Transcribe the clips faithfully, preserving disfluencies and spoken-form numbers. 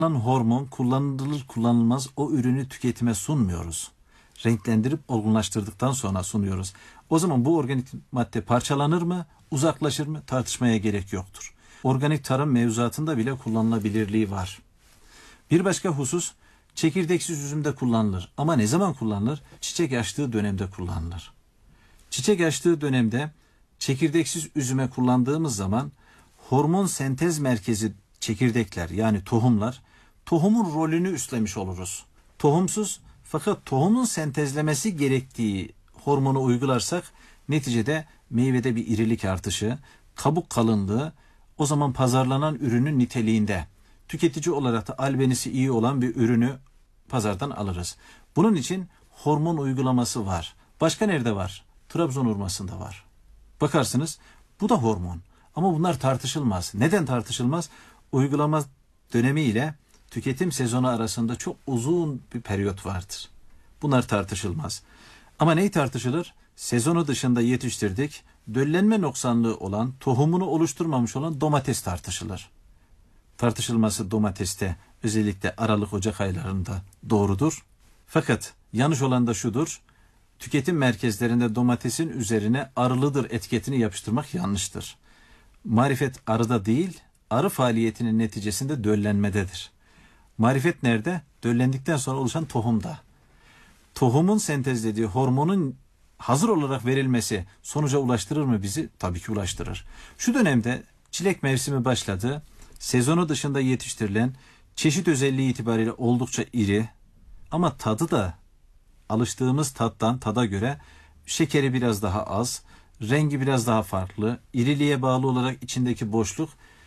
hormon kullanılır kullanılmaz o ürünü tüketime sunmuyoruz. Renklendirip olgunlaştırdıktan sonra sunuyoruz. O zaman bu organik madde parçalanır mı, uzaklaşır mı tartışmaya gerek yoktur. Organik tarım mevzuatında bile kullanılabilirliği var. Bir başka husus, çekirdeksiz üzümde kullanılır. Ama ne zaman kullanılır? Çiçek açtığı dönemde kullanılır. Çiçek açtığı dönemde çekirdeksiz üzüme kullandığımız zaman hormon sentez merkezi çekirdekler yani tohumlar tohumun rolünü üstlemiş oluruz. Tohumsuz fakat tohumun sentezlemesi gerektiği hormonu uygularsak neticede meyvede bir irilik artışı, kabuk kalınlığı o zaman pazarlanan ürünün niteliğinde. Tüketici olarak da albenisi iyi olan bir ürünü pazardan alırız. Bunun için hormon uygulaması var. Başka nerede var? Trabzon hurmasında var. Bakarsınız bu da hormon. Ama bunlar tartışılmaz. Neden tartışılmaz? Uygulama dönemi ile tüketim sezonu arasında çok uzun bir periyot vardır. Bunlar tartışılmaz. Ama neyi tartışılır? Sezonu dışında yetiştirdik, döllenme noksanlığı olan, tohumunu oluşturmamış olan domates tartışılır. Tartışılması domateste özellikle Aralık-Ocak aylarında doğrudur. Fakat yanlış olan da şudur, tüketim merkezlerinde domatesin üzerine arılıdır etiketini yapıştırmak yanlıştır. Marifet arıda değil, arı faaliyetinin neticesinde döllenmededir. Marifet nerede? Döllendikten sonra oluşan tohumda. Tohumun sentezlediği hormonun hazır olarak verilmesi sonuca ulaştırır mı bizi? Tabii ki ulaştırır. Şu dönemde çilek mevsimi başladı. Sezonu dışında yetiştirilen çeşit özelliği itibariyle oldukça iri ama tadı da alıştığımız tattan tada göre şekeri biraz daha az, rengi biraz daha farklı, iriliğe bağlı olarak içindeki boşluk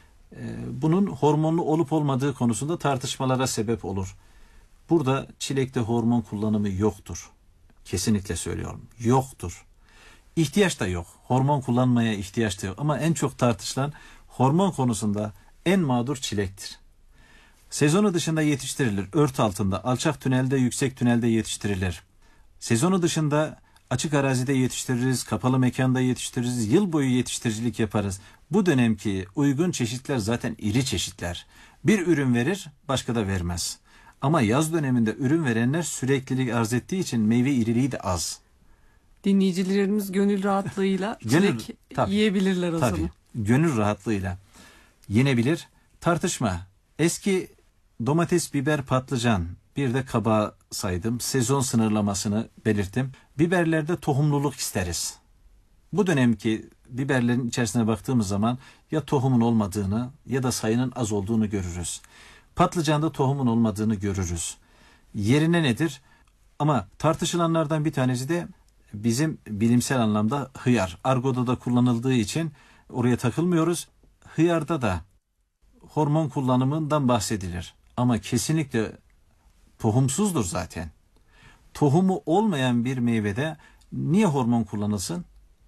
bunun hormonlu olup olmadığı konusunda tartışmalara sebep olur. Burada çilekte hormon kullanımı yoktur. Kesinlikle söylüyorum. Yoktur. İhtiyaç da yok. Hormon kullanmaya ihtiyaç da yok. Ama en çok tartışılan hormon konusunda en mağdur çilektir. Sezonu dışında yetiştirilir. Ört altında, alçak tünelde, yüksek tünelde yetiştirilir. Sezonu dışında açık arazide yetiştiririz, kapalı mekanda yetiştiririz, yıl boyu yetiştiricilik yaparız. Bu dönemki uygun çeşitler zaten iri çeşitler. Bir ürün verir, başka da vermez. Ama yaz döneminde ürün verenler süreklilik arz ettiği için meyve iriliği de az. Dinleyicilerimiz gönül rahatlığıyla çilek tabii, yiyebilirler o tabii, zaman. Gönül rahatlığıyla yenebilir. Tartışma. Eski domates, biber, patlıcan, bir de kabağı saydım. Sezon sınırlamasını belirttim. Biberlerde tohumluluk isteriz. Bu dönemki biberlerin içerisine baktığımız zaman ya tohumun olmadığını ya da sayının az olduğunu görürüz. Patlıcanda tohumun olmadığını görürüz. Yerine nedir? Ama tartışılanlardan bir tanesi de bizim bilimsel anlamda hıyar. Argoda da kullanıldığı için oraya takılmıyoruz. Hıyarda da hormon kullanımından bahsedilir. Ama kesinlikle tohumsuzdur zaten. Tohumu olmayan bir meyvede niye hormon kullanılsın?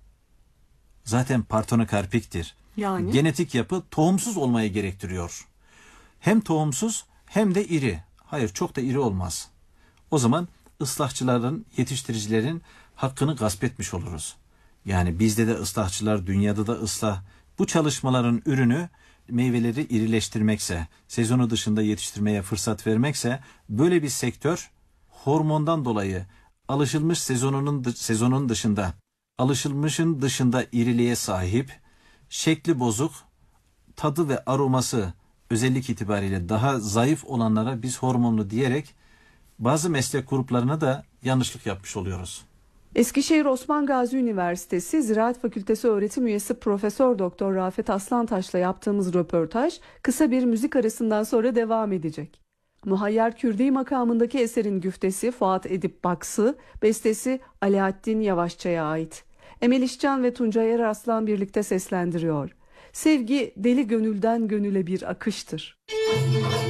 Zaten partenokarpiktir. Yani? Genetik yapı tohumsuz olmayı gerektiriyor. Hem tohumsuz hem de iri. Hayır, çok da iri olmaz. O zaman ıslahçıların, yetiştiricilerin hakkını gasp etmiş oluruz. Yani bizde de ıslahçılar, dünyada da ıslah. Bu çalışmaların ürünü meyveleri irileştirmekse, sezonu dışında yetiştirmeye fırsat vermekse, böyle bir sektör hormondan dolayı alışılmış sezonunun sezonun dışında, alışılmışın dışında iriliğe sahip, şekli bozuk, tadı ve aroması özellik itibariyle daha zayıf olanlara biz hormonlu diyerek bazı meslek gruplarına da yanlışlık yapmış oluyoruz. Eskişehir Osman Gazi Üniversitesi Ziraat Fakültesi öğretim üyesi Profesör Doktor Rafet Aslantaş'la yaptığımız röportaj kısa bir müzik arasından sonra devam edecek. Muhayyer Kürdi makamındaki eserin güftesi Fuat Edip Baksı, bestesi Alaaddin Yavaşça'ya ait. Emel İşcan ve Tuncay Erarslan birlikte seslendiriyor. Sevgi deli gönülden gönüle bir akıştır.